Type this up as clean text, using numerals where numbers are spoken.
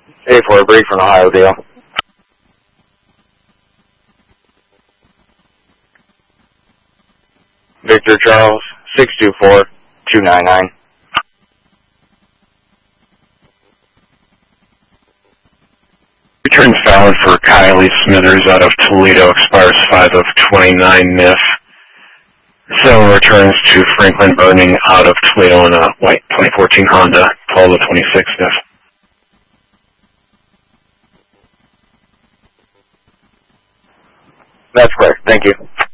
A4 Brief from Ohio Deal. Victor Charles, 624-299. Returns valid for Kylie Smithers out of Toledo, expires 5 of 29 NIF. Similar returns to Franklin Burning out of Toledo in a white 2014 Honda, 12 of 26 NIF. That's clear. Thank you.